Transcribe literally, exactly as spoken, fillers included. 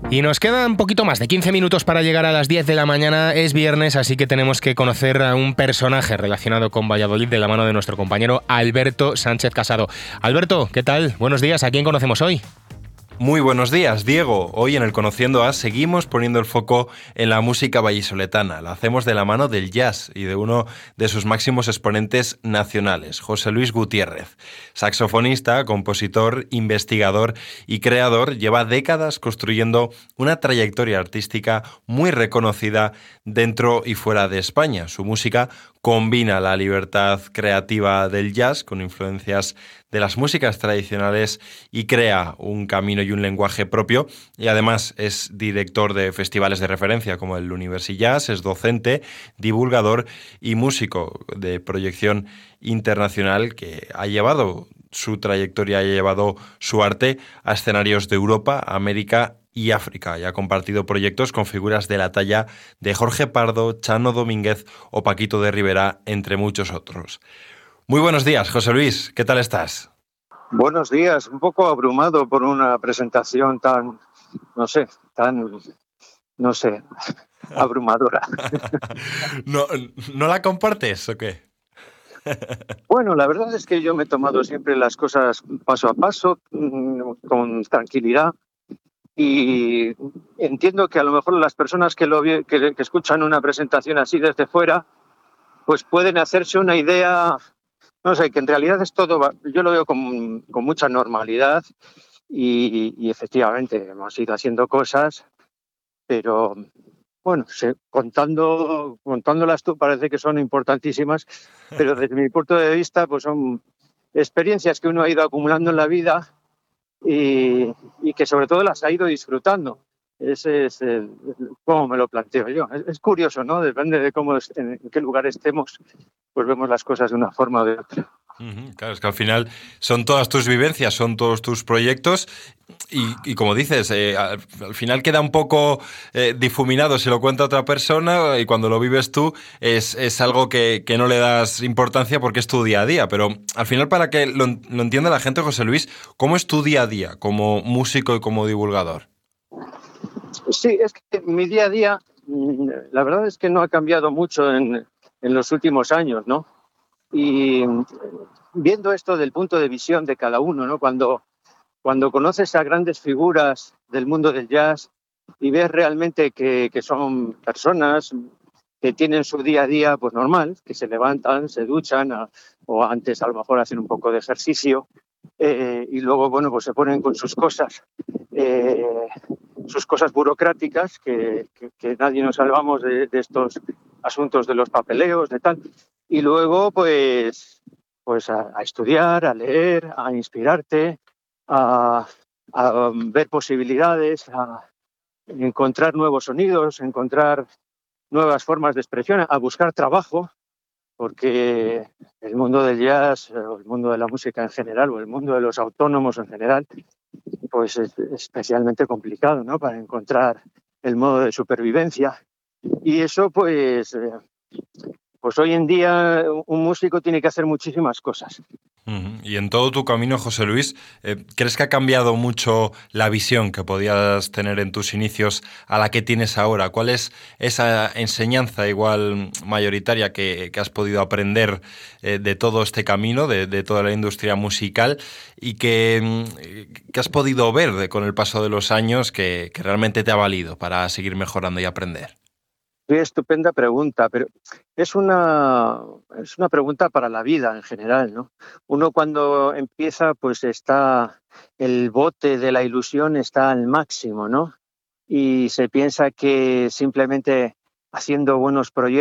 Y nos quedan un poquito más de quince minutos para llegar a las diez de la mañana. Es viernes, así que tenemos que conocer a un personaje relacionado con Valladolid de la mano de nuestro compañero Alberto Sánchez Casado. Alberto, ¿qué tal? Buenos días. ¿A quién conocemos hoy? Muy buenos días, Diego. Hoy en el Conociendo A seguimos poniendo el foco en la música vallisoletana. La hacemos de la mano del jazz y de uno de sus máximos exponentes nacionales, José Luis Gutiérrez. Saxofonista, compositor, investigador y creador, lleva décadas construyendo una trayectoria artística muy reconocida dentro y fuera de España. Su música combina la libertad creativa del jazz con influencias de las músicas tradicionales y crea un camino y un lenguaje propio, y además es director de festivales de referencia como el Universi Jazz, es docente, divulgador y músico de proyección internacional que ha llevado su trayectoria, ha llevado su arte a escenarios de Europa, América y África, y ha compartido proyectos con figuras de la talla de Jorge Pardo, Chano Domínguez o Paquito de Rivera, entre muchos otros. Muy buenos días, José Luis, ¿qué tal estás? Buenos días, un poco abrumado por una presentación tan, no sé, tan, no sé, abrumadora. ¿No, ¿No la compartes o qué? Bueno, la verdad es que yo me he tomado siempre las cosas paso a paso, con tranquilidad, y entiendo que a lo mejor las personas que, lo, que, que escuchan una presentación así desde fuera, pues pueden hacerse una idea. No sé, que en realidad es todo, yo lo veo con, con mucha normalidad y, y efectivamente hemos ido haciendo cosas, pero bueno, se, contando, contándolas tú parece que son importantísimas, pero desde mi punto de vista pues son experiencias que uno ha ido acumulando en la vida y, y que sobre todo las ha ido disfrutando. Ese es el, cómo me lo planteo yo. Es, es curioso, ¿no? Depende de cómo, en qué lugar estemos, pues vemos las cosas de una forma o de otra. Uh-huh. Claro, es que al final son todas tus vivencias, son todos tus proyectos y, y como dices, eh, al, al final queda un poco eh, difuminado si lo cuenta otra persona y cuando lo vives tú es, es algo que, que no le das importancia porque es tu día a día, pero al final para que lo, lo entienda la gente, José Luis, ¿cómo es tu día a día como músico y como divulgador? Sí, es que mi día a día, la verdad es que no ha cambiado mucho en, en los últimos años, ¿no? Y viendo esto del punto de visión de cada uno, ¿no? Cuando, cuando conoces a grandes figuras del mundo del jazz y ves realmente que, que son personas que tienen su día a día pues normal, que se levantan, se duchan a, o antes a lo mejor hacen un poco de ejercicio eh, y luego bueno pues se ponen con sus cosas, eh, sus cosas burocráticas que, que, que nadie nos salvamos de, de estos asuntos de los papeleos, de tal. Y luego, pues, pues a, a estudiar, a leer, a inspirarte, a, a ver posibilidades, a encontrar nuevos sonidos, encontrar nuevas formas de expresión, a buscar trabajo, porque el mundo del jazz, o el mundo de la música en general, o el mundo de los autónomos en general, pues es especialmente complicado, ¿no? Para encontrar el modo de supervivencia. Y eso, pues... Eh, Pues hoy en día un músico tiene que hacer muchísimas cosas. Uh-huh. Y en todo tu camino, José Luis, eh, ¿crees que ha cambiado mucho la visión que podías tener en tus inicios a la que tienes ahora? ¿Cuál es esa enseñanza igual mayoritaria que, que has podido aprender eh, de todo este camino, de, de toda la industria musical y que, que has podido ver de, con el paso de los años que, que realmente te ha valido para seguir mejorando y aprender? Qué estupenda pregunta, pero es una, es una pregunta para la vida en general, ¿no? Uno cuando empieza, pues está, el bote de la ilusión está al máximo, ¿no? Y se piensa que simplemente haciendo buenos proyectos